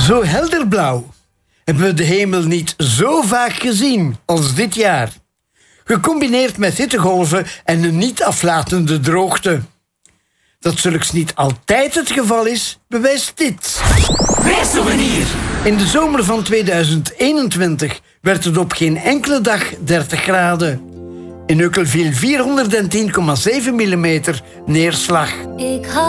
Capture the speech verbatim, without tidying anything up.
Zo helderblauw hebben we de hemel niet zo vaak gezien als dit jaar. Gecombineerd met hittegolven en een niet aflatende droogte. Dat zulks niet altijd het geval is, bewijst dit. Weersouvenir. In de zomer van tweeduizend eenentwintig werd het op geen enkele dag dertig graden. In Ukkel viel vierhonderdtien komma zeven millimeter neerslag. Ik